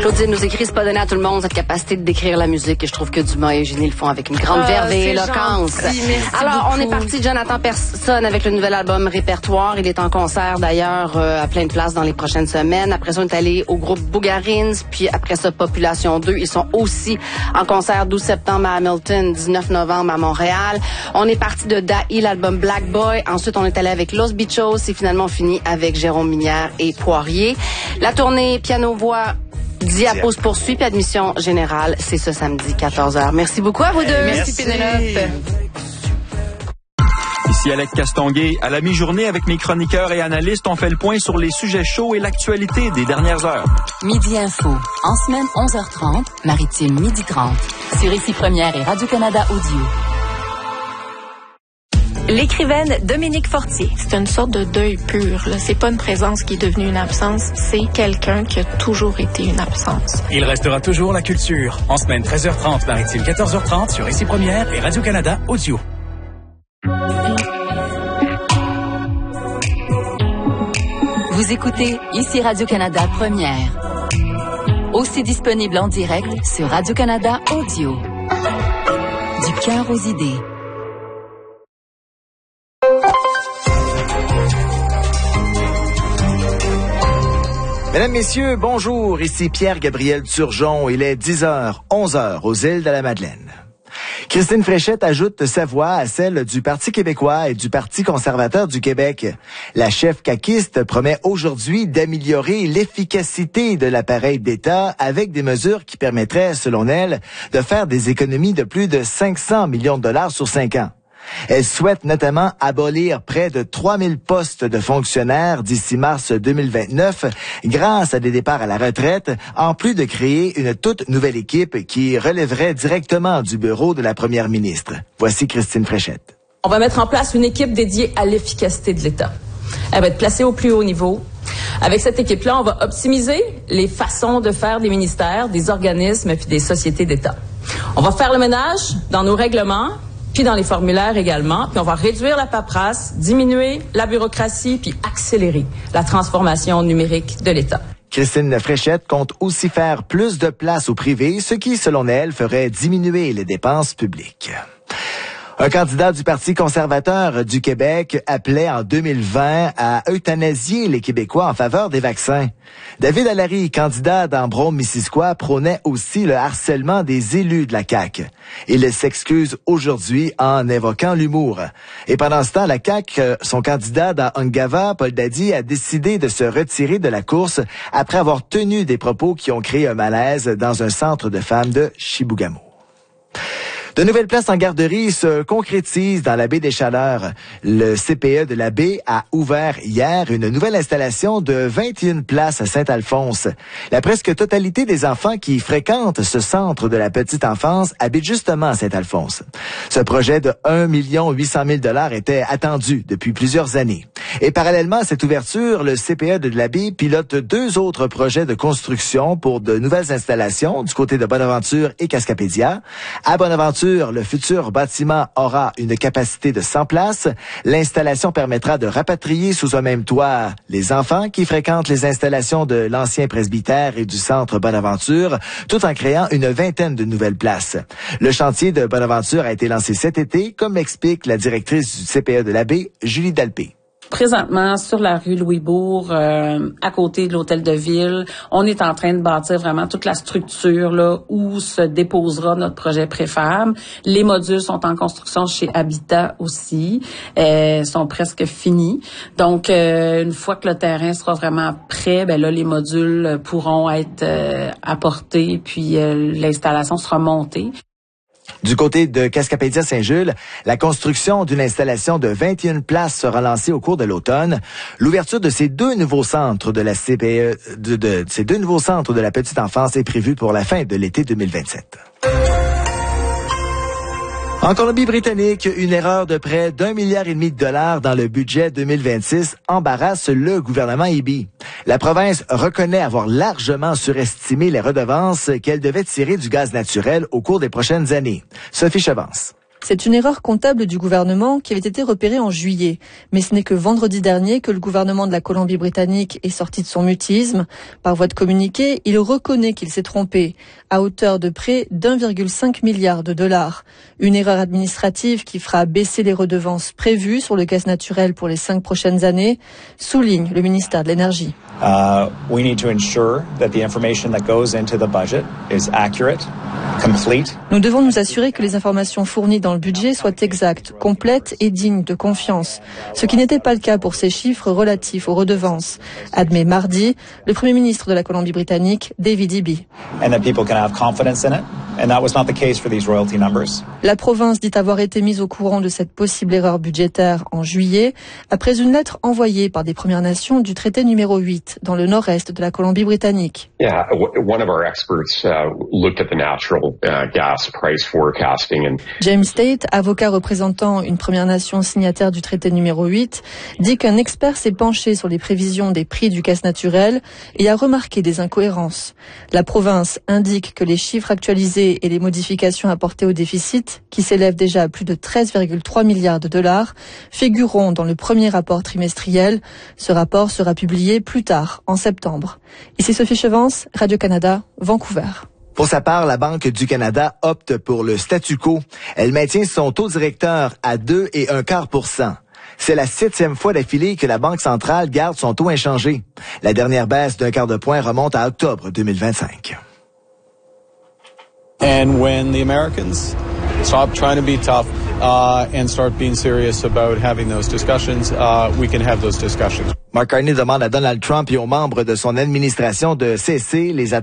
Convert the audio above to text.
Claudine nous écrit, c'est pas donné à tout le monde cette capacité de décrire la musique et je trouve que Dumas et Eugénie le font avec une grande verve et éloquence. Alors, on est parti de Jonathan Person avec le nouvel album Répertoire. Il est en concert d'ailleurs à plein de places dans les prochaines semaines. Après ça, on est allé au groupe Bougarins, puis après ça, Population 2. Ils sont aussi en concert 12 septembre à Hamilton, 19 novembre à Montréal. On est parti de Dahi, l'album Black Boy. Ensuite, on est allé avec Los Bichos et finalement fini avec Jérôme Minière et Poirier. La tournée piano-voix Diapos poursuit, puis admission générale, c'est ce samedi 14h. Merci beaucoup à vous deux. Merci Pénélope. Ici Alec Castonguay. À la mi-journée, avec mes chroniqueurs et analystes, on fait le point sur les sujets chauds et l'actualité des dernières heures. Midi Info. En semaine, 11h30, Maritime, 12h30. Sur Ici Première et Radio-Canada Audio. L'écrivaine Dominique Fortier. C'est une sorte de deuil pur. Là. C'est pas une présence qui est devenue une absence, c'est quelqu'un qui a toujours été une absence. Il restera toujours la culture. En semaine 13h30, Maritime 14h30 sur Ici Première et Radio-Canada Audio. Vous écoutez Ici Radio-Canada Première. Aussi disponible en direct sur Radio-Canada Audio. Du cœur aux idées. Mesdames, Messieurs, bonjour. Ici Pierre-Gabriel Turgeon. Il est 10h, 11h aux îles de la Madeleine. Christine Fréchette ajoute sa voix à celle du Parti québécois et du Parti conservateur du Québec. La chef caquiste promet aujourd'hui d'améliorer l'efficacité de l'appareil d'État avec des mesures qui permettraient, selon elle, de faire des économies de plus de 500 millions de dollars sur 5 ans. Elle souhaite notamment abolir près de 3000 postes de fonctionnaires d'ici mars 2029 grâce à des départs à la retraite, en plus de créer une toute nouvelle équipe qui relèverait directement du bureau de la première ministre. Voici Christine Fréchette. On va mettre en place une équipe dédiée à l'efficacité de l'État. Elle va être placée au plus haut niveau. Avec cette équipe-là, on va optimiser les façons de faire des ministères, des organismes puis des sociétés d'État. On va faire le ménage dans nos règlements, puis dans les formulaires également, puis on va réduire la paperasse, diminuer la bureaucratie, puis accélérer la transformation numérique de l'État. Christine Fréchette compte aussi faire plus de place au privé, ce qui, selon elle, ferait diminuer les dépenses publiques. Un candidat du Parti conservateur du Québec appelait en 2020 à euthanasier les Québécois en faveur des vaccins. David Allary, candidat d'Ambron-Missisquoi, prônait aussi le harcèlement des élus de la CAQ. Il s'excuse aujourd'hui en évoquant l'humour. Et pendant ce temps, la CAQ, son candidat dans Ungava, Paul Dady, a décidé de se retirer de la course après avoir tenu des propos qui ont créé un malaise dans un centre de femmes de Chibougamau. De nouvelles places en garderie se concrétisent dans la baie des Chaleurs. Le CPE de la baie a ouvert hier une nouvelle installation de 21 places à Saint-Alphonse. La presque totalité des enfants qui fréquentent ce centre de la petite enfance habitent justement à Saint-Alphonse. Ce projet de 1 800 000 $ était attendu depuis plusieurs années. Et parallèlement à cette ouverture, le CPE de la baie pilote 2 autres projets de construction pour de nouvelles installations du côté de Bonaventure et Cascapédia. À Bonaventure, le futur bâtiment aura une capacité de 100 places. L'installation permettra de rapatrier sous un même toit les enfants qui fréquentent les installations de l'ancien presbytère et du centre Bonaventure, tout en créant une 20aine de nouvelles places. Le chantier de Bonaventure a été lancé cet été, comme l'explique la directrice du CPE de la baie, Julie Dalpé. Présentement, sur la rue Louisbourg, à côté de l'hôtel de ville, on est en train de bâtir vraiment toute la structure là où se déposera notre projet préfab. Les modules sont en construction chez Habitat aussi, sont presque finis. Donc, une fois que le terrain sera vraiment prêt, ben là, les modules pourront être apportés, puis l'installation sera montée. Du côté de Cascapédia-Saint-Jules, la construction d'une installation de 21 places sera lancée au cours de l'automne. L'ouverture de ces 2 nouveaux centres de la CPE, ces 2 nouveaux centres de la petite enfance est prévue pour la fin de l'été 2027. En Colombie-Britannique, une erreur de près d'1,5 milliard de dollars dans le budget 2026 embarrasse le gouvernement Eby. La province reconnaît avoir largement surestimé les redevances qu'elle devait tirer du gaz naturel au cours des prochaines années. Sophie Chevance. C'est une erreur comptable du gouvernement qui avait été repérée en juillet. Mais ce n'est que vendredi dernier que le gouvernement de la Colombie-Britannique est sorti de son mutisme. Par voie de communiqué, il reconnaît qu'il s'est trompé, à hauteur de près d'1,5 milliard de dollars. Une erreur administrative qui fera baisser les redevances prévues sur le gaz naturel pour les 5 prochaines années, souligne le ministère de l'Énergie. We need to ensure that the information that goes into the budget is accurate, complete. Nous devons nous assurer que les informations fournies dans le budget soient exactes, complètes et dignes de confiance, ce qui n'était pas le cas pour ces chiffres relatifs aux redevances, admet mardi le Premier ministre de la Colombie-Britannique, David Eby. And that people can have confidence in it. And that was not the case for these royalty numbers. La province dit avoir été mise au courant de cette possible erreur budgétaire en juillet, après une lettre envoyée par des Premières Nations du traité numéro 8 dans le nord-est de la Colombie-Britannique. Yeah, one of our experts looked at the natural gas price forecasting and James Tate, avocat représentant une Première Nation signataire du traité numéro 8, dit qu'un expert s'est penché sur les prévisions des prix du gaz naturel et a remarqué des incohérences. La province indique que les chiffres actualisés et les modifications apportées au déficit, qui s'élèvent déjà à plus de 13,3 milliards de dollars, figureront dans le premier rapport trimestriel. Ce rapport sera publié plus tard, en septembre. Ici Sophie Chevance, Radio-Canada, Vancouver. Pour sa part, la Banque du Canada opte pour le statu quo. Elle maintient son taux directeur à 2,25%. C'est la 7e fois d'affilée que la Banque centrale garde son taux inchangé. La dernière baisse d'0,25 de point remonte à octobre 2025. And when the Americans stop trying to be tough and start being serious about having those discussions, we can have those discussions. Mark Carney demande à Donald Trump et aux membres de son administration de cesser les attaques